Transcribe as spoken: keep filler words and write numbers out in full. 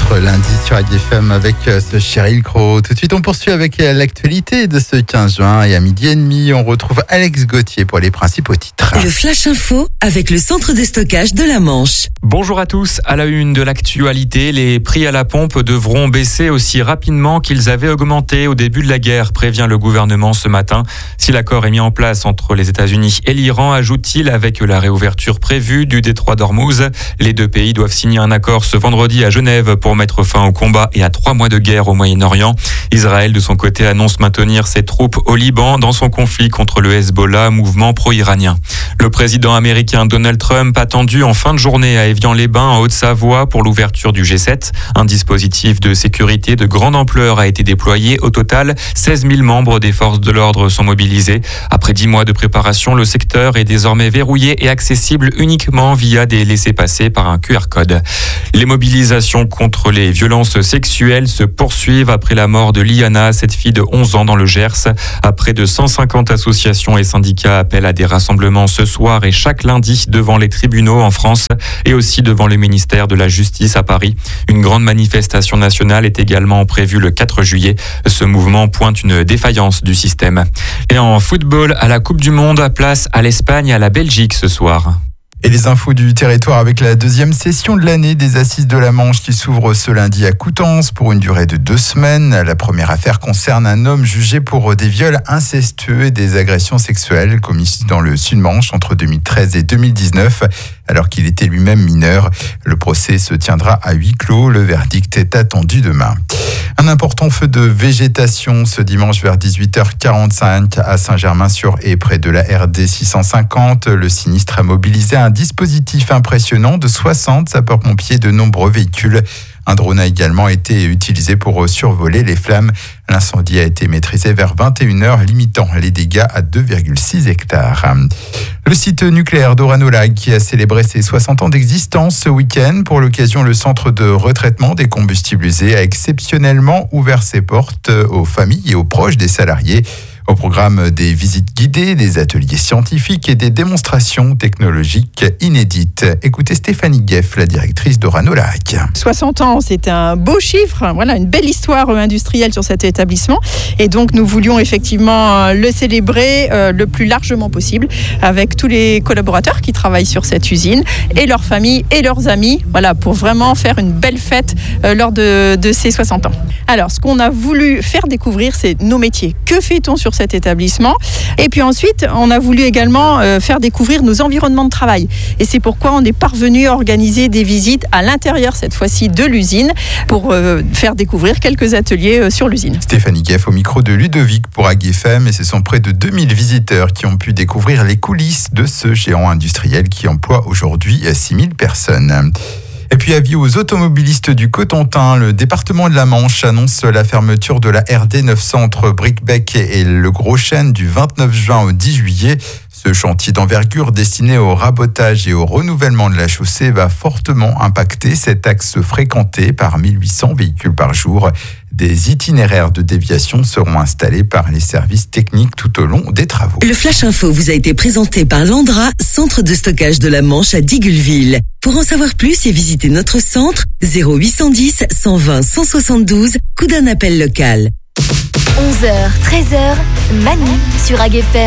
votre lundi sur A G F M avec ce Sheryl Crow. Tout de suite, on poursuit avec l'actualité de ce quinze juin et à midi et demi, on retrouve Alex Gauthier pour les principaux titres. Le Flash Info avec le centre de stockage de la Manche. Bonjour à tous. À la une de l'actualité, les prix à la pompe devront baisser aussi rapidement qu'ils avaient augmenté au début de la guerre, prévient le gouvernement ce matin. Si l'accord est mis en place entre les États-Unis et l'Iran, ajoute-t-il, avec la réouverture prévue du détroit d'Ormuz, les deux pays doivent signer un accord ce vendredi à Genève pour mettre fin au combat et à trois mois de guerre au Moyen-Orient. Israël, de son côté, annonce maintenir ses troupes au Liban dans son conflit contre le Hezbollah, mouvement pro-iranien. Le président américain Donald Trump attendu en fin de journée à Évian-les-Bains, en Haute-Savoie, pour l'ouverture du G sept. Un dispositif de sécurité de grande ampleur a été déployé. Au total, seize mille membres des forces de l'ordre sont mobilisés. Après dix mois de préparation, le secteur est désormais verrouillé et accessible uniquement via des laissez-passer par un Q R code. Les mobilisations contre les violences sexuelles se poursuivent après la mort de Liana, cette fille de onze ans dans le Gers. À près de cent cinquante associations et syndicats appellent à des rassemblements ce soir et chaque lundi devant les tribunaux en France et aussi devant le ministère de la Justice à Paris. Une grande manifestation nationale est également prévue le quatre juillet. Ce mouvement pointe une défaillance du système. Et en football, à la Coupe du Monde, place à l'Espagne et à la Belgique ce soir. Et les infos du territoire avec la deuxième session de l'année des Assises de la Manche qui s'ouvre ce lundi à Coutances pour une durée de deux semaines. La première affaire concerne un homme jugé pour des viols incestueux et des agressions sexuelles commises dans le Sud-Manche entre deux mille treize et deux mille dix-neuf, alors qu'il était lui-même mineur. Le procès se tiendra à huis clos. Le verdict est attendu demain. Un important feu de végétation ce dimanche vers dix-huit heures quarante-cinq à Saint-Germain-sur-Aie, près de la R D six cent cinquante. Le sinistre a mobilisé un dispositif impressionnant de soixante sapeurs-pompiers, de nombreux véhicules. Un drone a également été utilisé pour survoler les flammes. L'incendie a été maîtrisé vers vingt et une heures, limitant les dégâts à deux virgule six hectares. Le site nucléaire d'Oranolag qui a célébré ses soixante ans d'existence ce week-end. Pour l'occasion, le centre de retraitement des combustibles usés a exceptionnellement ouvert ses portes aux familles et aux proches des salariés. Au programme, des visites guidées, des ateliers scientifiques et des démonstrations technologiques inédites. Écoutez Stéphanie Gueff, la directrice d'Oranolag. soixante ans, c'est un beau chiffre, voilà, une belle histoire industrielle sur cet établissement. Et donc, nous voulions effectivement le célébrer euh, le plus largement possible avec tous les collaborateurs qui travaillent sur cette usine et leurs familles et leurs amis, voilà, pour vraiment faire une belle fête euh, lors de, de ces soixante ans. Alors, ce qu'on a voulu faire découvrir, c'est nos métiers. Que fait-on sur cet établissement? Et puis ensuite, on a voulu également euh, faire découvrir nos environnements de travail. Et c'est pourquoi on est parvenu à organiser des visites à l'intérieur, cette fois-ci, de l'usine, pour euh, faire découvrir quelques ateliers euh, sur l'usine. Stéphanie Gueff au micro de Ludovic pour A G F M, et ce sont près de deux mille visiteurs qui ont pu découvrir les coulisses de ce géant industriel qui emploie aujourd'hui six mille personnes. Et puis avis aux automobilistes du Cotentin, le département de la Manche annonce la fermeture de la R D neuf cents entre Bricquebec et le Gros Chêne du vingt-neuf juin au dix juillet. Ce chantier d'envergure destiné au rabotage et au renouvellement de la chaussée va fortement impacter cet axe fréquenté par mille huit cents véhicules par jour. Des itinéraires de déviation seront installés par les services techniques tout au long des travaux. Le Flash Info vous a été présenté par Landra, centre de stockage de la Manche à Digulleville. Pour en savoir plus et visiter notre centre, zéro huit cent dix, cent vingt, cent soixante-douze, coup d'un appel local. onze heures, treize heures, Manu sur A G F M.